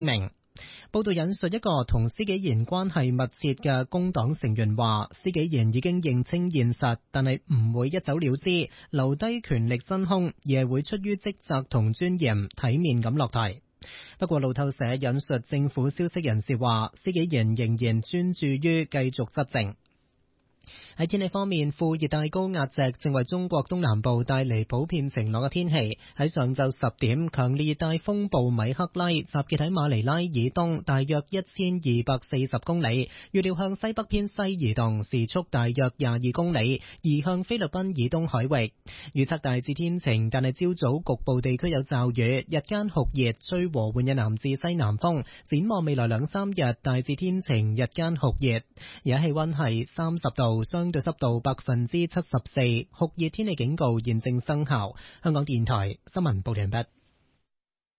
明。報道引述一個同施紀賢關係密切嘅工黨成員話，施紀賢已經認清現實，但係唔會一走了之，留低權力真空，而係會出於職責同尊嚴，體面咁落台。不過路透社引述政府消息人士話，施紀賢仍然專注於繼續執政。喺天氣方面，副熱帶高壓脊正為中國東南部帶嚟普遍晴朗嘅天氣。喺上晝10點，強烈熱帶風暴米克拉集結喺馬尼拉以東大約1240公里，預料向西北偏西移動，時速大約22公里，移向菲律賓以東海域。預測大致天晴，但係朝早局部地區有驟雨，日間酷熱，吹和緩嘅南至西南風。展望未來2-3日，大致天晴，日間酷熱，而家氣溫係30度，相對濕度74%，酷熱天氣警告現正生效。香港電台新聞報道完畢。